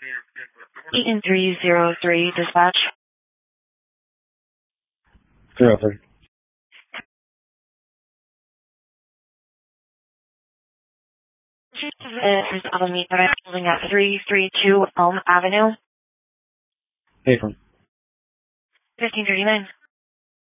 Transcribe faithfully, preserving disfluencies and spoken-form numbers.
Eaton three zero three, dispatch. Zero three. This is Alameda building at three three two Elm Avenue. Hey, from. fifteen thirty-nine.